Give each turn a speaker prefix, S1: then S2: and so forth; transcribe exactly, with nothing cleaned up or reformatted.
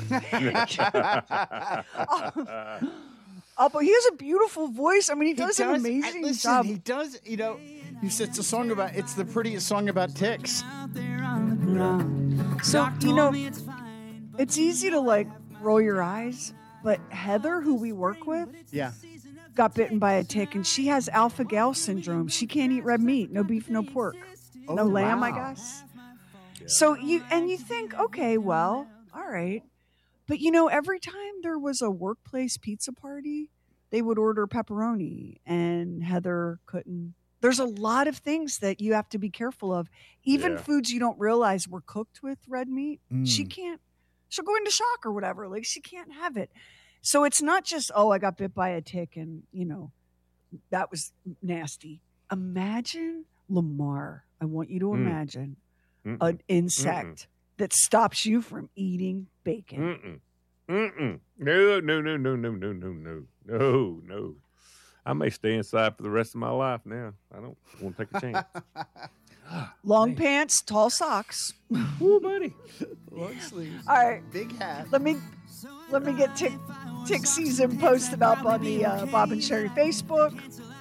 S1: oh, oh, but he has a beautiful voice. I mean, he does, he does an amazing
S2: I, listen,
S1: job.
S2: He does, you know, he said it's a song about, it's the prettiest song about ticks.
S1: So, you know, it's easy to like roll your eyes, but Heather, who we work with,
S2: yeah,
S1: got bitten by a tick, and she has alpha-gal syndrome. She can't eat red meat, no beef, no pork, oh, no lamb, wow. I guess. Yeah. So you, and you think, okay, well, all right. But, you know, every time there was a workplace pizza party, they would order pepperoni, and Heather couldn't. There's a lot of things that you have to be careful of. Even yeah. foods you don't realize were cooked with red meat. Mm. She can't, she'll go into shock or whatever. Like, she can't have it. So it's not just, oh, I got bit by a tick and, you know, that was nasty. Imagine, Lamar, I want you to mm. imagine Mm-mm. an insect Mm-mm. that stops you from eating bacon.
S3: Mm-mm. Mm-mm. No, no, no, no, no, no, no, no, no, no. I may stay inside for the rest of my life now. I don't want to take a chance.
S1: Long Man. Pants, tall socks.
S2: Woo, buddy. Long sleeves.
S1: All right.
S2: Big hat.
S1: Let me let me get tick tick season posted up on the uh, Bob and Sherry Facebook.